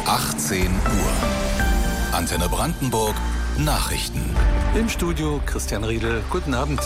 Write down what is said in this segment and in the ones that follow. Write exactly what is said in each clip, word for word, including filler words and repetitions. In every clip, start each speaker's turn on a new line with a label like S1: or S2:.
S1: achtzehn Uhr. Antenne Brandenburg Nachrichten.
S2: Im Studio Christian Riedel. Guten Abend.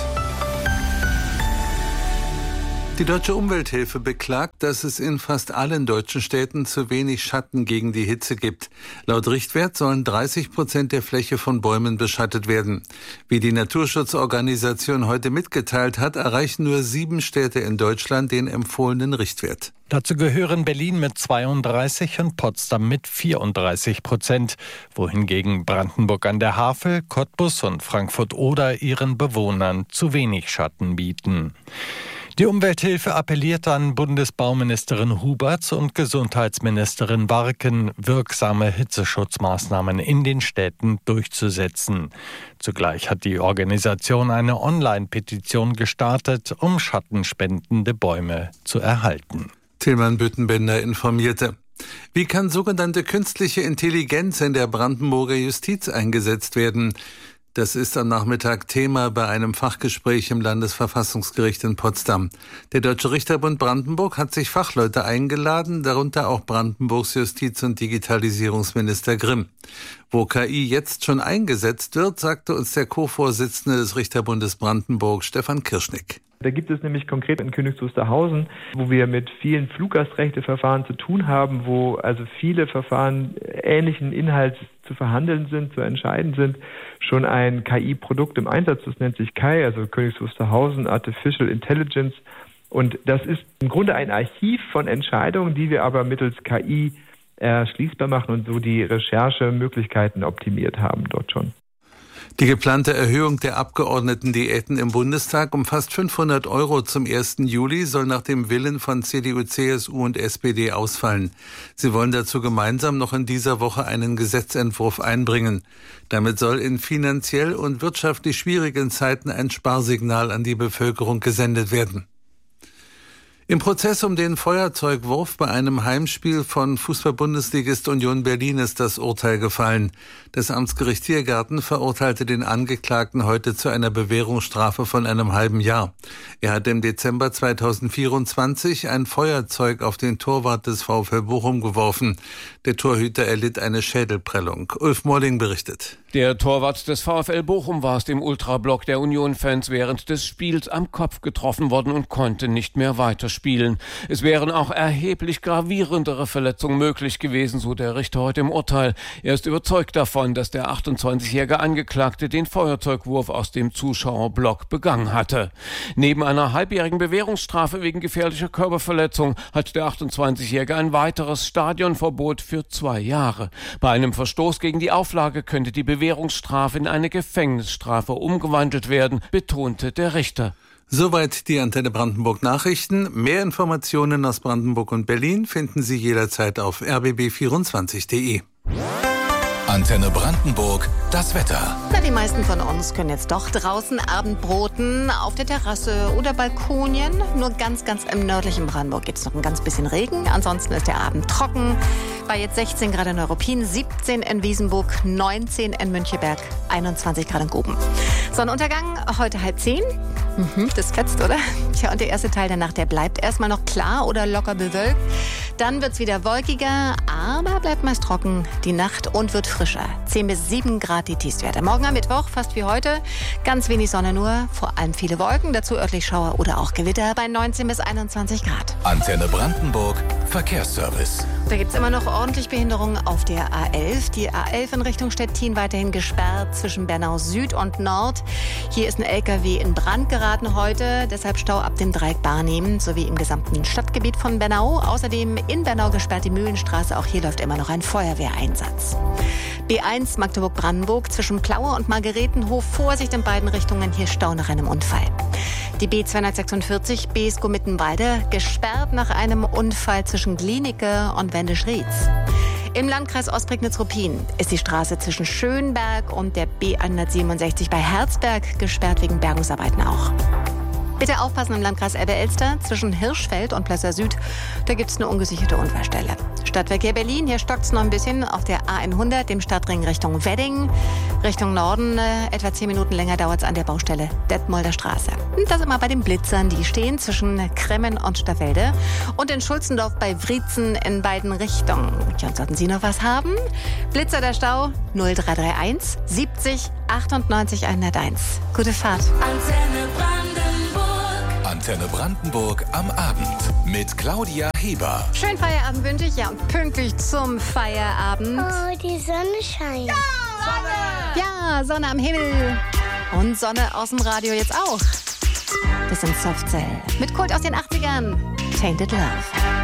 S2: Die Deutsche Umwelthilfe beklagt, dass es in fast allen deutschen Städten zu wenig Schatten gegen die Hitze gibt. Laut Richtwert sollen dreißig Prozent der Fläche von Bäumen beschattet werden. Wie die Naturschutzorganisation heute mitgeteilt hat, erreichen nur sieben Städte in Deutschland den empfohlenen Richtwert.
S3: Dazu gehören Berlin mit zweiunddreißig und Potsdam mit vierunddreißig Prozent, wohingegen Brandenburg an der Havel, Cottbus und Frankfurt-Oder ihren Bewohnern zu wenig Schatten bieten. Die Umwelthilfe appelliert an Bundesbauministerin Huberts und Gesundheitsministerin Warken, wirksame Hitzeschutzmaßnahmen in den Städten durchzusetzen. Zugleich hat die Organisation eine Online-Petition gestartet, um schattenspendende Bäume zu erhalten.
S2: Tilman Büttenbender informierte. Wie kann sogenannte künstliche Intelligenz in der Brandenburger Justiz eingesetzt werden? Das ist am Nachmittag Thema bei einem Fachgespräch im Landesverfassungsgericht in Potsdam. Der Deutsche Richterbund Brandenburg hat sich Fachleute eingeladen, darunter auch Brandenburgs Justiz- und Digitalisierungsminister Grimm. Wo K I jetzt schon eingesetzt wird, sagte uns der Co-Vorsitzende des Richterbundes Brandenburg, Stefan Kirschnick.
S4: Da gibt es nämlich konkret in Königs Wusterhausen, wo wir mit vielen Fluggastrechteverfahren zu tun haben, wo also viele Verfahren ähnlichen Inhalts zu verhandeln sind, zu entscheiden sind, schon ein K I-Produkt im Einsatz. Das nennt sich K I, also Königs Wusterhausen Artificial Intelligence. Und das ist im Grunde ein Archiv von Entscheidungen, die wir aber mittels K I erschließbar machen und so die Recherchemöglichkeiten optimiert haben dort schon.
S2: Die geplante Erhöhung der Abgeordnetendiäten im Bundestag um fast fünfhundert Euro zum ersten Juli soll nach dem Willen von C D U, C S U und S P D ausfallen. Sie wollen dazu gemeinsam noch in dieser Woche einen Gesetzentwurf einbringen. Damit soll in finanziell und wirtschaftlich schwierigen Zeiten ein Sparsignal an die Bevölkerung gesendet werden. Im Prozess um den Feuerzeugwurf bei einem Heimspiel von Fußball-Bundesligist Union Berlin ist das Urteil gefallen. Das Amtsgericht Tiergarten verurteilte den Angeklagten heute zu einer Bewährungsstrafe von einem halben Jahr. Er hat im Dezember zweitausendvierundzwanzig ein Feuerzeug auf den Torwart des VfL Bochum geworfen. Der Torhüter erlitt eine Schädelprellung. Ulf Molling berichtet.
S5: Der Torwart des VfL Bochum war es dem Ultrablock der Union-Fans während des Spiels am Kopf getroffen worden und konnte nicht mehr weiterspielen. Es wären auch erheblich gravierendere Verletzungen möglich gewesen, so der Richter heute im Urteil. Er ist überzeugt davon, dass der achtundzwanzigjährige Angeklagte den Feuerzeugwurf aus dem Zuschauerblock begangen hatte. Neben einer halbjährigen Bewährungsstrafe wegen gefährlicher Körperverletzung hat der achtundzwanzigjährige ein weiteres Stadionverbot für zwei Jahre. Bei einem Verstoß gegen die Auflage könnte die Bewährungsstrafe in eine Gefängnisstrafe umgewandelt werden, betonte der Richter.
S2: Soweit die Antenne Brandenburg Nachrichten. Mehr Informationen aus Brandenburg und Berlin finden Sie jederzeit auf r b b vierundzwanzig punkt d e.
S1: Antenne Brandenburg, das Wetter.
S6: Na, die meisten von uns können jetzt doch draußen Abendbroten auf der Terrasse oder Balkonien. Nur ganz, ganz im nördlichen Brandenburg gibt es noch ein ganz bisschen Regen. Ansonsten ist der Abend trocken. Bei jetzt sechzehn Grad in Neuruppin, siebzehn in Wiesenburg, neunzehn in Müncheberg, einundzwanzig Grad in Guben. Sonnenuntergang heute halb zehn. Mhm, das fetzt, oder? Tja, und der erste Teil der Nacht, der bleibt erstmal noch klar oder locker bewölkt. Dann wird es wieder wolkiger, aber bleibt meist trocken die Nacht und wird frischer. zehn bis sieben Grad die Tiefstwerte. Morgen am Mittwoch, fast wie heute, ganz wenig Sonne nur, vor allem viele Wolken, dazu örtlich Schauer oder auch Gewitter bei neunzehn bis einundzwanzig Grad.
S1: Antenne Brandenburg, Verkehrsservice.
S6: Da gibt es immer noch ordentlich Behinderungen auf der A elf. Die A elf in Richtung Stettin weiterhin gesperrt zwischen Bernau Süd und Nord. Hier ist ein L K W in Brand geraten heute, deshalb Stau ab dem Dreieck Barnim sowie im gesamten Stadtgebiet von Bernau. Außerdem in Bernau gesperrt die Mühlenstraße, auch hier läuft immer noch ein Feuerwehreinsatz. B eins Magdeburg-Brandenburg zwischen Plaue und Margaretenhof. Vorsicht in beiden Richtungen, hier Stau nach einem Unfall. Die B zweihundertsechsundvierzig Beeskow-Mittenwalde gesperrt nach einem Unfall zwischen Glienicke und Wendisch-Rietz. Im Landkreis Ostprignitz-Ruppin ist die Straße zwischen Schönberg und der B hundertsiebenundsechzig bei Herzberg gesperrt wegen Bergungsarbeiten auch. Bitte aufpassen im Landkreis Elbe-Elster zwischen Hirschfeld und Plösser Süd. Da gibt es eine ungesicherte Unfallstelle. Stadtverkehr Berlin. Hier stockt es noch ein bisschen auf der A hundert, dem Stadtring Richtung Wedding. Richtung Norden äh, etwa zehn Minuten länger dauert es an der Baustelle Detmolder Straße. Und das immer bei den Blitzern, die stehen zwischen Kremmen und Staffelder und in Schulzendorf bei Wriezen in beiden Richtungen. Ja, und sollten Sie noch was haben? Blitzer der Stau null drei drei eins siebzig achtundneunzig hunderteins. Gute Fahrt.
S1: Antenne Brandenburg. Antenne Brandenburg am Abend mit Claudia Heber.
S6: Schönen Feierabend wünsche ich, ja, und pünktlich zum Feierabend.
S7: Oh, die Sonne scheint.
S6: Ja, Sonne! Ja, Sonne am Himmel. Und Sonne aus dem Radio jetzt auch. Das sind Soft Cell mit Kult aus den achtzigern. Tainted Love.